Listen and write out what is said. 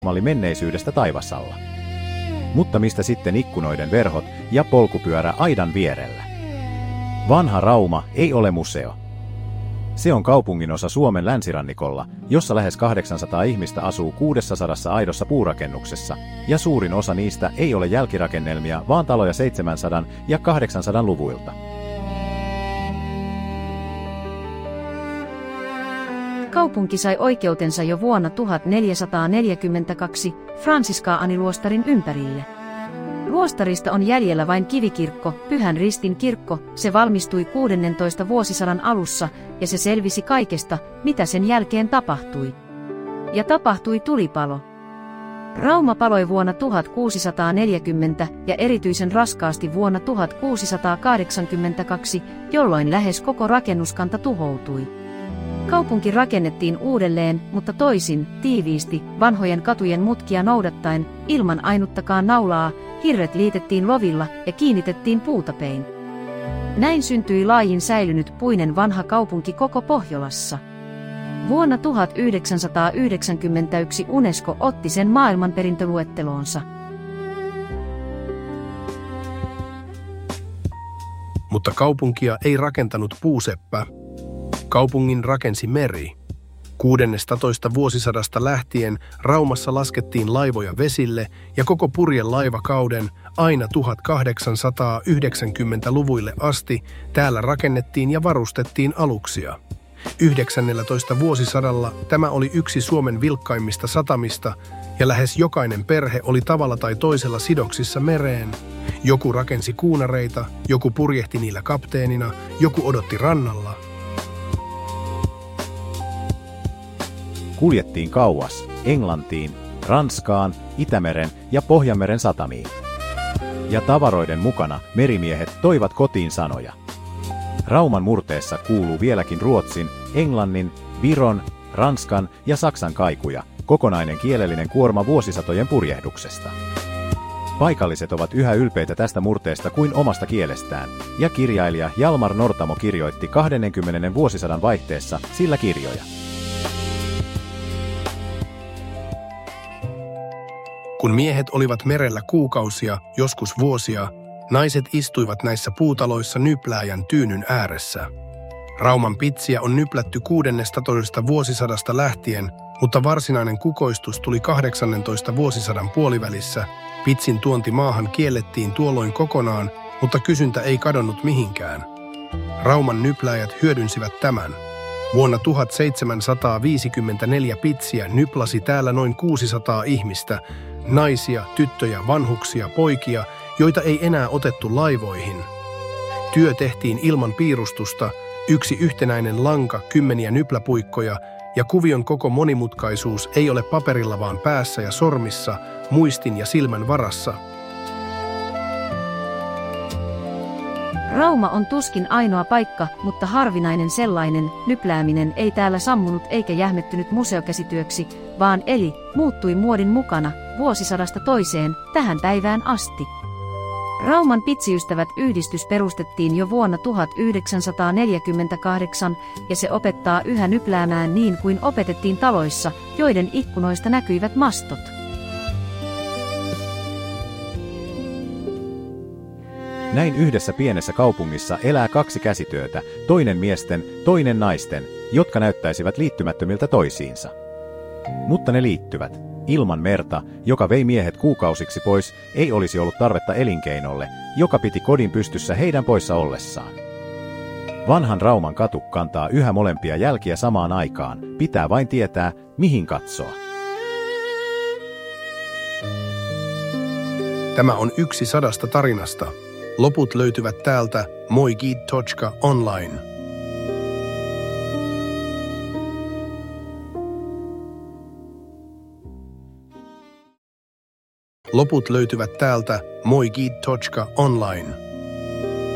oli menneisyydestä taivasalla. Mutta mistä sitten ikkunoiden verhot ja polkupyörä aidan vierellä? Vanha Rauma ei ole museo. Se on kaupunginosa Suomen länsirannikolla, jossa lähes 800 ihmistä asuu 600 aidossa puurakennuksessa, ja suurin osa niistä ei ole jälkirakennelmia, vaan taloja 700- ja 800-luvuilta. Kaupunki sai oikeutensa jo vuonna 1442 Fransiskaaniluostarin ympärille. Luostarista on jäljellä vain kivikirkko, Pyhän Ristin kirkko, se valmistui 16. vuosisadan alussa ja se selvisi kaikesta, mitä sen jälkeen tapahtui. Ja tapahtui tulipalo. Rauma paloi vuonna 1640 ja erityisen raskaasti vuonna 1682, jolloin lähes koko rakennuskanta tuhoutui. Kaupunki rakennettiin uudelleen, mutta toisin, tiiviisti, vanhojen katujen mutkia noudattaen, ilman ainuttakaan naulaa, hirret liitettiin lovilla ja kiinnitettiin puutapein. Näin syntyi laajin säilynyt puinen vanha kaupunki koko Pohjolassa. Vuonna 1991 UNESCO otti sen maailmanperintöluetteloonsa. Mutta kaupunkia ei rakentanut puuseppä. Kaupungin rakensi meri. 16. vuosisadasta lähtien Raumassa laskettiin laivoja vesille ja koko purjelaiva-kauden aina 1890-luvuille asti täällä rakennettiin ja varustettiin aluksia. 19. vuosisadalla tämä oli yksi Suomen vilkkaimmista satamista ja lähes jokainen perhe oli tavalla tai toisella sidoksissa mereen. Joku rakensi kuunareita, joku purjehti niillä kapteenina, joku odotti rannalla. Kuljettiin kauas, Englantiin, Ranskaan, Itämeren ja Pohjanmeren satamiin. Ja tavaroiden mukana merimiehet toivat kotiin sanoja. Rauman murteessa kuuluu vieläkin Ruotsin, Englannin, Viron, Ranskan ja Saksan kaikuja, kokonainen kielellinen kuorma vuosisatojen purjehduksesta. Paikalliset ovat yhä ylpeitä tästä murteesta kuin omasta kielestään, ja kirjailija Jalmar Nortamo kirjoitti 20. vuosisadan vaihteessa sillä kirjoja. Kun miehet olivat merellä kuukausia, joskus vuosia, naiset istuivat näissä puutaloissa nyplääjän tyynyn ääressä. Rauman pitsiä on nyplätty 16. vuosisadasta lähtien, mutta varsinainen kukoistus tuli 18. vuosisadan puolivälissä. Pitsin tuonti maahan kiellettiin tuolloin kokonaan, mutta kysyntä ei kadonnut mihinkään. Rauman nyplääjät hyödynsivät tämän. Vuonna 1754 pitsiä nyplasi täällä noin 600 ihmistä, naisia, tyttöjä, vanhuksia, poikia, joita ei enää otettu laivoihin. Työ tehtiin ilman piirustusta, yksi yhtenäinen lanka, 10 nypläpuikkoja, ja kuvion koko monimutkaisuus ei ole paperilla vaan päässä ja sormissa, muistin ja silmän varassa. Rauma on tuskin ainoa paikka, mutta harvinainen sellainen. Nyplääminen ei täällä sammunut eikä jähmettynyt museokäsityöksi, vaan eli, muuttui muodin mukana, vuosisadasta toiseen, tähän päivään asti. Rauman pitsiystävät yhdistys perustettiin jo vuonna 1948 ja se opettaa yhä nypläämään niin kuin opetettiin taloissa, joiden ikkunoista näkyivät mastot. Näin yhdessä pienessä kaupungissa elää kaksi käsityötä, toinen miesten, toinen naisten, jotka näyttäisivät liittymättömiltä toisiinsa. Mutta ne liittyvät. Ilman merta, joka vei miehet kuukausiksi pois, ei olisi ollut tarvetta elinkeinolle, joka piti kodin pystyssä heidän poissa ollessaan. Vanhan Rauman katu kantaa yhä molempia jälkiä samaan aikaan, pitää vain tietää, mihin katsoa. Tämä on yksi 100 tarinasta. Loput löytyvät täältä moigid.online. Loput löytyvät täältä moigid.online.